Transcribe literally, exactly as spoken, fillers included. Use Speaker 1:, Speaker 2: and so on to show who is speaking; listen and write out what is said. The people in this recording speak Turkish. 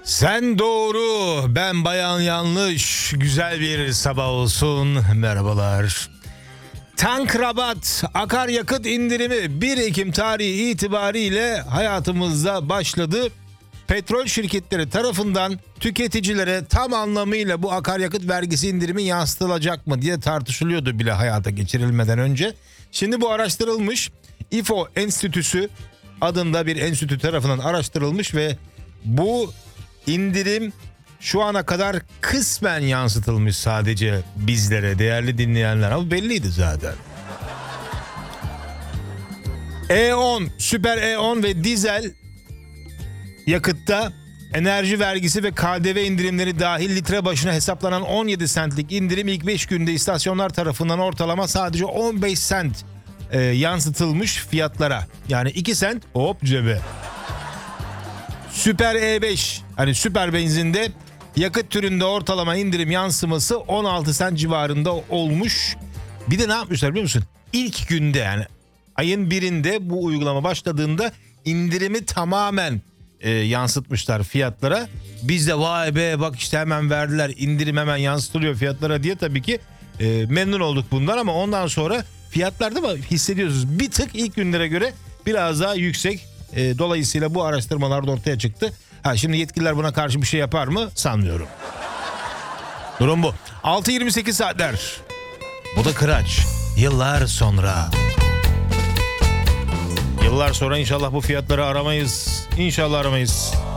Speaker 1: Sen doğru, ben bayan yanlış. Güzel bir sabah olsun. Merhabalar. Tankrabat akaryakıt indirimi bir Ekim tarihi itibariyle hayatımızda başladı. Petrol şirketleri tarafından tüketicilere tam anlamıyla bu akaryakıt vergisi indirimi yansıtılacak mı diye tartışılıyordu bile hayata geçirilmeden önce. Şimdi bu araştırılmış. İ F O Enstitüsü adında bir enstitü tarafından araştırılmış ve bu indirim şu ana kadar kısmen yansıtılmış sadece bizlere, değerli dinleyenler. Ama belliydi zaten. E on, Süper E on ve dizel yakıtta enerji vergisi ve K D V indirimleri dahil litre başına hesaplanan on yedi sentlik indirim ilk beş günde istasyonlar tarafından ortalama sadece on beş sent e, yansıtılmış fiyatlara. Yani iki sent hop cebe. Süper E beş, hani süper benzinde yakıt türünde ortalama indirim yansıması on altı sent civarında olmuş. Bir de ne yapmışlar biliyor musun? İlk günde, yani ayın birinde bu uygulama başladığında indirimi tamamen e, yansıtmışlar fiyatlara. Biz de vay be bak işte hemen verdiler, indirim hemen yansıtılıyor fiyatlara diye tabii ki e, memnun olduk bundan, ama ondan sonra fiyatlarda mı hissediyorsunuz bir tık ilk günlere göre biraz daha yüksek. E, dolayısıyla bu araştırmalar da ortaya çıktı. Ha, şimdi yetkililer buna karşı bir şey yapar mı? Sanmıyorum. Durum bu. altı yirmi sekiz saatler. Bu da Kıraç. Yıllar sonra. Yıllar sonra inşallah bu fiyatları aramayız. İnşallah aramayız.